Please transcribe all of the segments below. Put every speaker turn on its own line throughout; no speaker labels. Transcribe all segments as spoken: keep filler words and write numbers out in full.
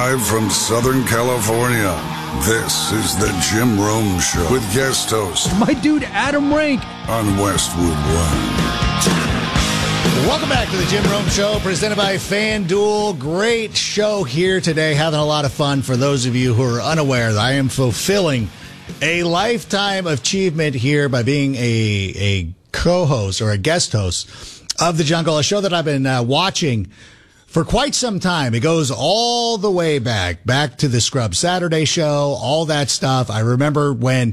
Live from Southern California, this is the Jim Rome Show with guest host,
my dude Adam Rank,
on Westwood One.
Welcome back to the Jim Rome Show, presented by FanDuel. Great show here today, having a lot of fun. For those of you who are unaware, I am fulfilling a lifetime achievement here by being a, a co-host or a guest host of The Jungle, a show that I've been uh, watching for quite some time. It goes all the way back, back to the Scrub Saturday show, all that stuff. I remember when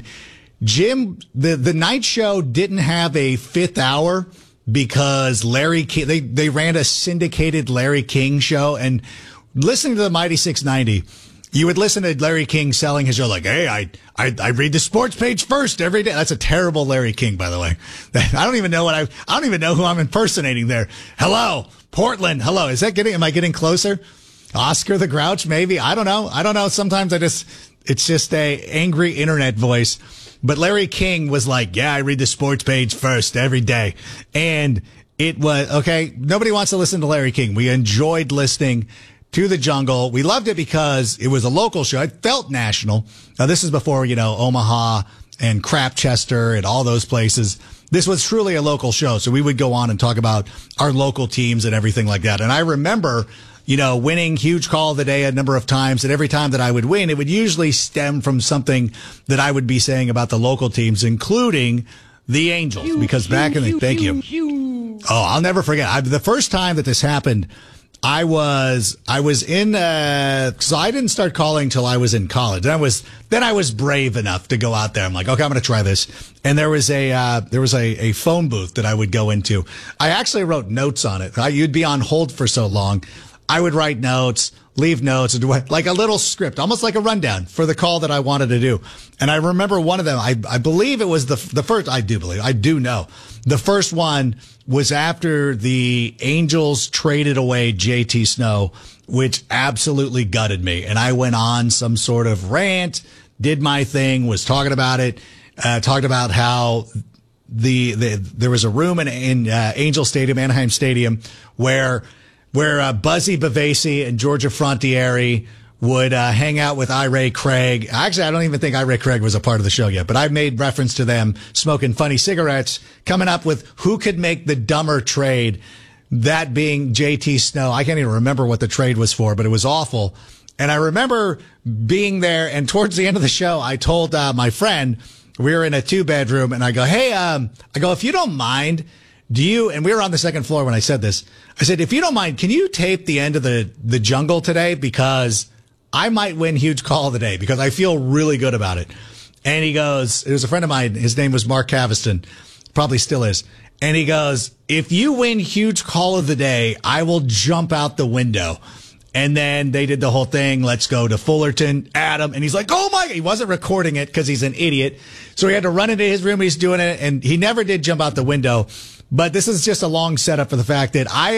Jim, the, the night show didn't have a fifth hour because Larry King, they, they ran a syndicated Larry King show. And listening to the Mighty six ninety, you would listen to Larry King selling his show like, hey, I, I, I read the sports page first every day. That's a terrible Larry King, by the way. I don't even know what I, I don't even know who I'm impersonating there. Hello, Portland. Hello. Is that getting, am I getting closer? Oscar the Grouch, maybe. I don't know. I don't know. Sometimes I just, it's just a angry internet voice. But Larry King was like, yeah, I read the sports page first every day. And it was, okay, nobody wants to listen to Larry King. We enjoyed listening to The Jungle. We loved it because it was a local show. It felt national. Now, this is before, you know, Omaha and Crapchester and all those places. This was truly a local show. So we would go on and talk about our local teams and everything like that. And I remember, you know, winning Huge Call of the Day a number of times. And every time that I would win, it would usually stem from something that I would be saying about the local teams, including the Angels. Because back in the, thank you. Oh, I'll never forget. I, the first time that this happened, I was, I was in, uh, so I didn't start calling till I was in college. Then I was, then I was brave enough to go out there. I'm like, okay, I'm going to try this. And there was a, uh, there was a, a phone booth that I would go into. I actually wrote notes on it. I, you'd be on hold for so long. I would write notes, leave notes, and do like a little script, almost like a rundown for the call that I wanted to do. And I remember one of them, I, I believe it was the, the first, I do believe, I do know. The first one was after the Angels traded away J T Snow, which absolutely gutted me. And I went on some sort of rant, did my thing, was talking about it, uh, talked about how the, the there was a room in, in uh, Angel Stadium, Anaheim Stadium, where where uh, Buzzy Bavasi and Georgia Frontiere would uh, hang out with Ira Craig. Actually, I don't even think Ira Craig was a part of the show yet, but I made reference to them smoking funny cigarettes, coming up with who could make the dumber trade, that being J T Snow. I can't even remember what the trade was for, but it was awful. And I remember being there, and towards the end of the show, I told uh, my friend, we were in a two-bedroom, and I go, hey, um, I go, if you don't mind, do you, and we were on the second floor when I said this, I said, if you don't mind, can you tape the end of the, the Jungle today? Because I might win Huge Call of the Day, because I feel really good about it. And he goes, it was a friend of mine, his name was Mark Caviston, probably still is. And he goes, if you win Huge Call of the Day, I will jump out the window. And then they did the whole thing. Let's go to Fullerton, Adam. And he's like, oh my, he wasn't recording it because he's an idiot. So he had to run into his room. He's doing it. And he never did jump out the window. But this is just a long setup for the fact that I